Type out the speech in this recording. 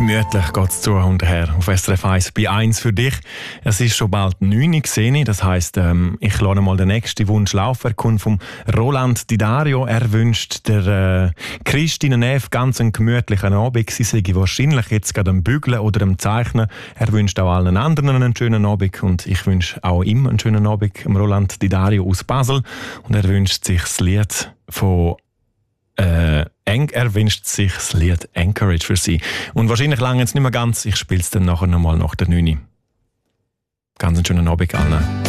Gemütlich geht es zu und her auf SRF 1 bei 1 für dich. Es ist schon bald 9 Uhr, gesehen. Das heisst, ich lasse mal den nächsten Wunsch laufen. Er kommt vom Roland Didario. Er wünscht der Christine Neff ganz einen gemütlichen Abend. Sie sei wahrscheinlich jetzt gerade am Bügeln oder am Zeichnen. Er wünscht auch allen anderen einen schönen Abend und ich wünsche auch ihm einen schönen Abend, Roland Didario aus Basel. Und er wünscht sich das Lied von er wünscht sich das Lied Anchorage für sie. Und wahrscheinlich lange jetzt nicht mehr ganz. Ich spiele es dann nachher nochmal nach der 9 Uhr. Ganz einen schönen Abend allen.